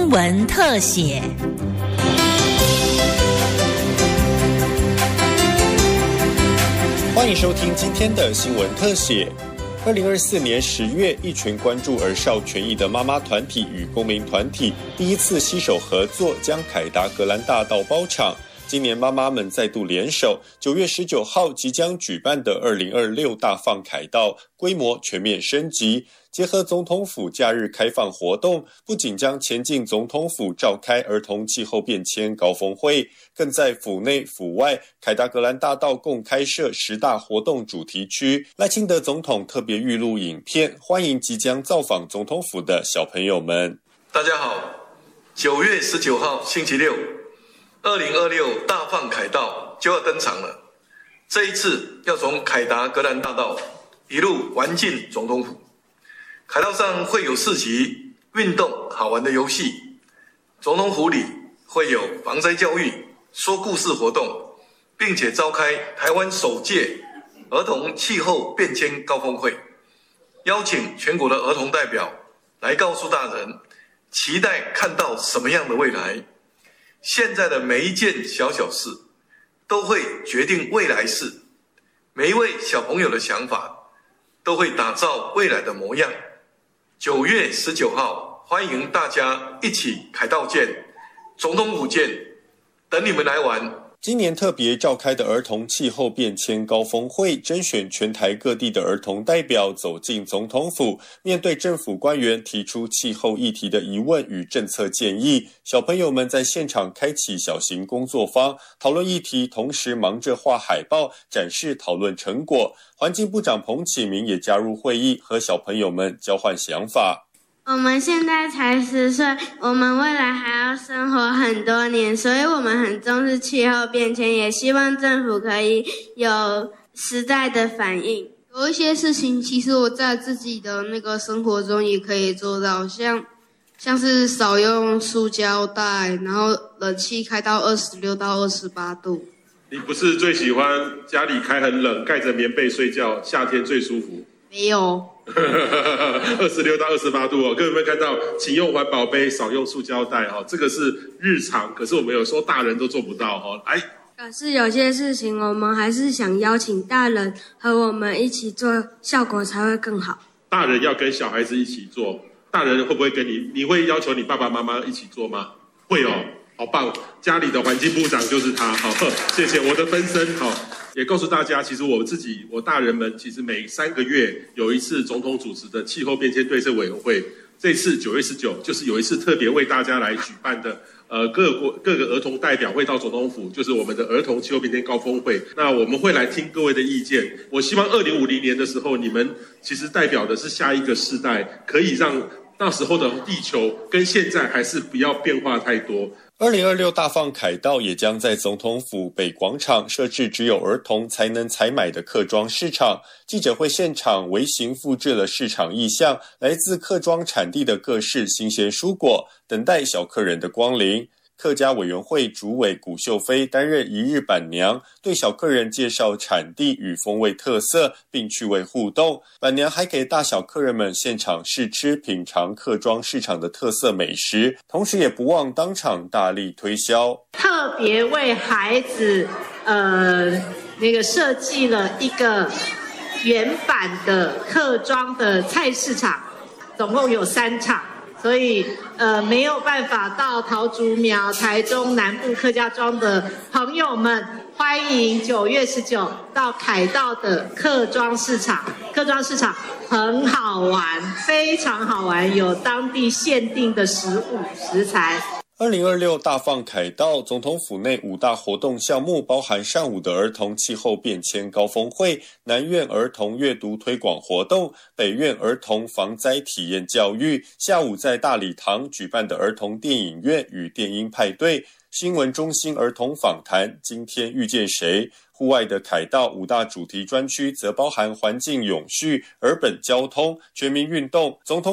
新闻特写。 欢迎收听今天的新闻特写。2024年10月，一群关注儿少权益的妈妈团体与公民团体第一次携手合作，将凯达格兰大道包场。今年妈妈们再度联手，9月19号即将举办的2026大放凯道规模全面升级，结合总统府假日开放活动，不仅将前进总统府召开儿童气候变迁高峰会，更在府内府外凯达格兰大道共开设10大活动主题区。赖清德总统特别预录影片，欢迎即将造访总统府的小朋友们。 大家好，9月19号星期六，2026大放凯道就要登场了。这一次要从凯达格兰大道一路玩进总统府。凯道上会有市集、运动、好玩的游戏。总统府里会有防灾教育、说故事活动，并且召开台湾首届儿童气候变迁高峰会，邀请全国的儿童代表来告诉大人，期待看到什么样的未来。现在的每一件小小事都会决定未来事，每一位小朋友的想法都会打造未来的模样。9月19号，欢迎大家一起凯道见，总统府见，等你们来玩。 今年特别召开的儿童气候变迁高峰会，甄选全台各地的儿童代表走进总统府，面对政府官员提出气候议题的疑问与政策建议，小朋友们在现场开启小型工作坊，讨论议题，同时忙着画海报，展示讨论成果。环境部长彭启明也加入会议，和小朋友们交换想法。 我们现在才10岁，我们未来还要生活很多年，所以我们很重视气候变迁，也希望政府可以有时代的反应。 有一些事情其实我在自己的生活中也可以做到，像是少用塑胶袋，然后冷气开到26到28度。 你不是最喜欢家里开很冷，盖着棉被睡觉，夏天最舒服？ 没有。 26到28度哦，各位有没有看到？请用环保杯，少用塑胶袋哦。这个是日常，可是我们有时候大人都做不到哦。来， 可是有些事情我们还是想邀请大人和我们一起做，效果才会更好。大人要跟小孩子一起做，大人会不会跟你会要求你爸爸妈妈一起做吗？会哦，好棒！家里的环境部长就是他，好，谢谢我的分身，好。也告诉大家，其实我大人们其实每3个月有一次总统主持的气候变迁对策委员会，这次9月19就是有一次特别为大家来举办的，各个儿童代表会到总统府，就是我们的儿童气候变迁高峰会。那我们会来听各位的意见。我希望2050年的时候，你们其实代表的是下一个世代，可以让那时候的地球跟现在还是不要变化太多。 2026大放凯道也将在总统府北广场设置只有儿童才能采买的客庄市场。记者会现场微型复制了市场意象，来自客庄产地的各式新鲜蔬果，等待小客人的光临。客家委员会主委古秀飞担任一日板娘，对小客人介绍产地与风味特色，并趣味互动。板娘还给大小客人们现场试吃品尝客庄市场的特色美食，同时也不忘当场大力推销。 特别为孩子设计了一个原版的客庄的菜市场，总共有3场。所以没有办法到桃竹苗、台中南部客家庄的朋友们，欢迎9月19到凯道的客庄市场。客庄市场很好玩，非常好玩，有当地限定的食物食材。 2026大放凯道，总统府内5大活动项目包含上午的儿童气候变迁高峰会、南院儿童阅读推广活动、北院儿童防灾体验教育，下午在大礼堂举办的儿童电影院与电音派对，新闻中心儿童访谈，今天遇见谁？户外的凯道5大主题专区则包含环境永续、儿本交通、全民运动、总统